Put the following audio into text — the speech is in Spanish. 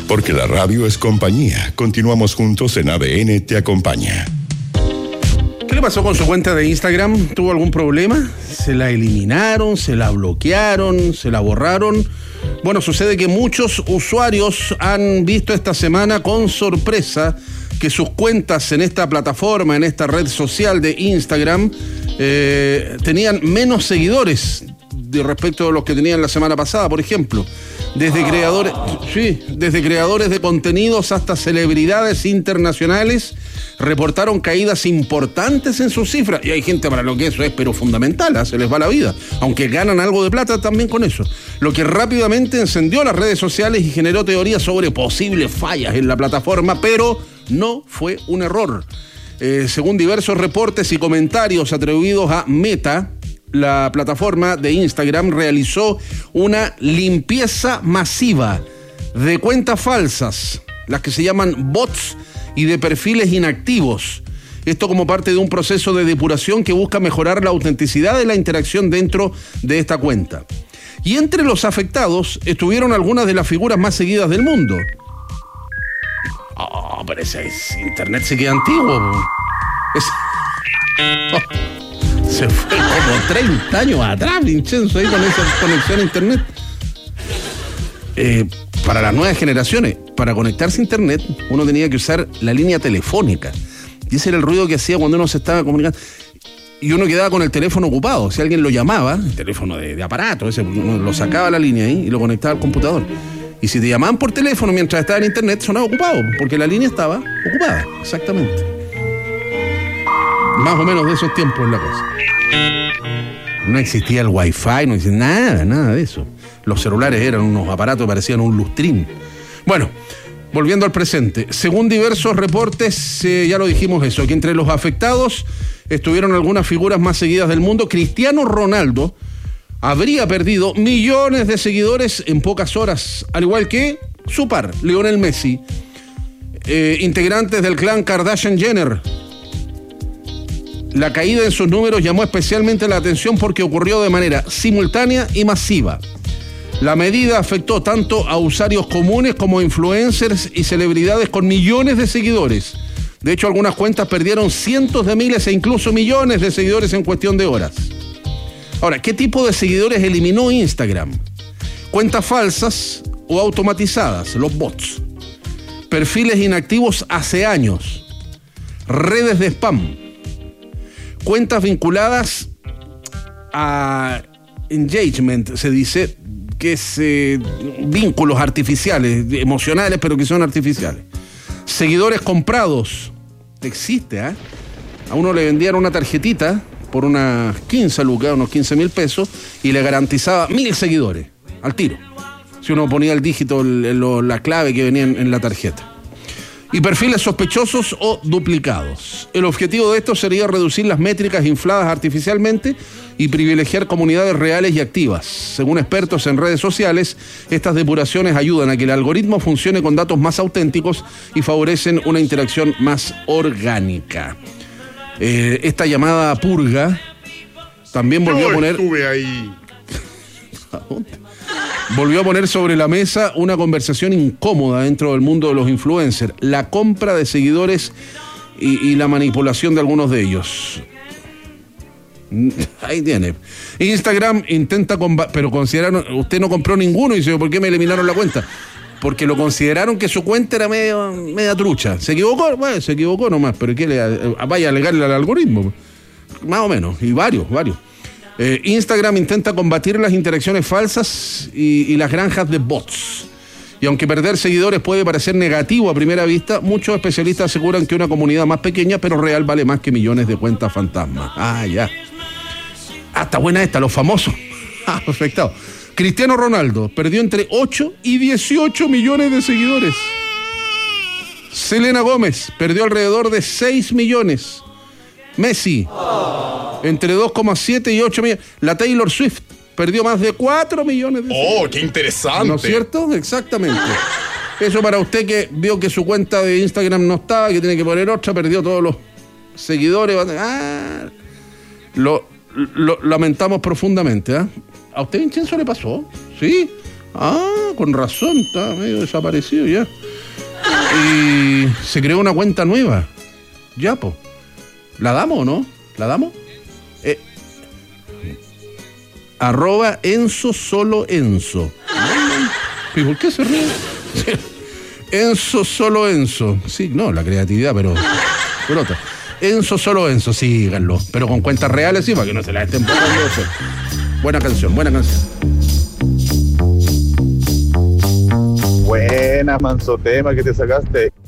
Porque la radio es compañía. Continuamos juntos en ADN Te Acompaña. ¿Qué le pasó con su cuenta de Instagram? ¿Tuvo algún problema? ¿Se la eliminaron? ¿Se la bloquearon? ¿Se la borraron? Bueno, sucede que muchos usuarios han visto esta semana con sorpresa que sus cuentas en esta plataforma, en esta red social de Instagram, tenían menos seguidores respecto a los que tenían la semana pasada, por ejemplo. Desde creadores de contenidos hasta celebridades internacionales reportaron caídas importantes en sus cifras. Y hay gente para lo que eso es, pero fundamental, se les va la vida. Aunque ganan algo de plata también con eso. Lo que rápidamente encendió las redes sociales y generó teorías sobre posibles fallas en la plataforma, pero no fue un error. Según diversos reportes y comentarios atribuidos a Meta, la plataforma de Instagram realizó una limpieza masiva de cuentas falsas, las que se llaman bots, y de perfiles inactivos. Esto como parte de un proceso de depuración que busca mejorar la autenticidad de la interacción dentro de esta cuenta. Y entre los afectados estuvieron algunas de las figuras más seguidas del mundo. Oh, pero ese internet se queda antiguo. Se fue como 30 años atrás, Vincenzo, ahí con esa conexión a internet. Para las nuevas generaciones, para conectarse a internet, uno tenía que usar la línea telefónica. Y ese era el ruido que hacía cuando uno se estaba comunicando. Y uno quedaba con el teléfono ocupado. Si alguien lo llamaba, el teléfono de aparato, ese, uno lo sacaba la línea ahí y lo conectaba al computador. Y si te llamaban por teléfono mientras estaba en internet, sonaba ocupado, porque la línea estaba ocupada, exactamente. Más o menos de esos tiempos es la cosa. No existía el wifi, no existía nada de eso. Los celulares eran unos aparatos que parecían un lustrín. Bueno, volviendo al presente. Según diversos reportes, ya lo dijimos eso, que entre los afectados estuvieron algunas figuras más seguidas del mundo. Cristiano Ronaldo habría perdido millones de seguidores en pocas horas, al igual que su par, Lionel Messi. Integrantes del clan Kardashian-Jenner. La caída en sus números llamó especialmente la atención porque ocurrió de manera simultánea y masiva. La medida afectó tanto a usuarios comunes como a influencers y celebridades con millones de seguidores. De hecho, algunas cuentas perdieron cientos de miles e incluso millones de seguidores en cuestión de horas. Ahora, ¿qué tipo de seguidores eliminó Instagram? Cuentas falsas o automatizadas, los bots. Perfiles inactivos hace años. Redes de spam. Cuentas vinculadas a engagement, se dice, que es vínculos artificiales, emocionales, pero que son artificiales. Seguidores comprados. Existe, ¿eh? A uno le vendían una tarjetita por unas 15 lucas, unos 15.000 pesos, y le garantizaba 1.000 seguidores, al tiro. Si uno ponía el dígito, la clave que venía en la tarjeta. Y perfiles sospechosos o duplicados. El objetivo de esto sería reducir las métricas infladas artificialmente y privilegiar comunidades reales y activas. Según expertos en redes sociales, estas depuraciones ayudan a que el algoritmo funcione con datos más auténticos y favorecen una interacción más orgánica. Esta llamada purga también volvió a poner... Estuve ahí. ¿A dónde? Volvió a poner sobre la mesa una conversación incómoda dentro del mundo de los influencers, la compra de seguidores y la manipulación de algunos de ellos. Ahí tiene. Instagram intenta pero consideraron, usted no compró ninguno y dice, ¿por qué me eliminaron la cuenta? Porque lo consideraron que su cuenta era media trucha. ¿Se equivocó? Bueno, se equivocó nomás, pero ¿qué vaya a alegarle al algoritmo? Más o menos, y varios. Instagram intenta combatir las interacciones falsas y las granjas de bots. Y aunque perder seguidores puede parecer negativo a primera vista, muchos especialistas aseguran que una comunidad más pequeña pero real vale más que millones de cuentas fantasmas. Ya. Está buena esta, los famosos. Afectados. Cristiano Ronaldo perdió entre 8 y 18 millones de seguidores. Selena Gómez perdió alrededor de 6 millones. Messi, entre 2,7 y 8 millones. La Taylor Swift perdió más de 4 millones de seguidores. ¡Oh, qué interesante! ¿No es cierto? Exactamente. Eso para usted que vio que su cuenta de Instagram no estaba, que tiene que poner otra, perdió todos los seguidores. Lo lamentamos profundamente, ¿eh? ¿A usted, Vincenzo, le pasó? ¿Sí? Ah, con razón, está medio desaparecido ya. Y se creó una cuenta nueva. Ya, po. ¿La damos o no? ¿La damos? @ Enzo Solo Enzo. ¿Y por qué se ríe? Enzo Solo Enzo. Sí, no, la creatividad, pero otra. Enzo Solo Enzo, síganlo. Pero con cuentas reales, sí, para que no se la estén poniendo. Buena canción, buena canción. Buena, manso tema que te sacaste.